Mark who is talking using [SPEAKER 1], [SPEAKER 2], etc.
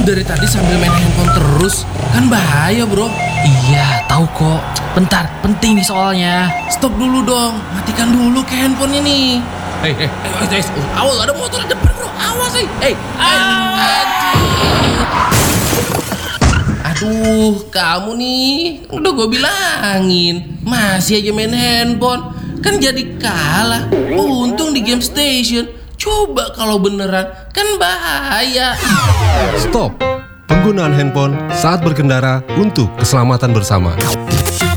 [SPEAKER 1] dari tadi sambil main handphone terus, kan bahaya bro.
[SPEAKER 2] Iya, tahu kok. Bentar, penting nih soalnya.
[SPEAKER 1] Stop dulu dong, matikan dulu ke handphonenya nih. Awas ada motor di depan bro, awas Aduh, kamu nih, udah gue bilangin, masih aja main handphone, kan jadi kalah. Untung di game station, coba kalau beneran, kan bahaya.
[SPEAKER 3] Stop penggunaan handphone saat berkendara untuk keselamatan bersama.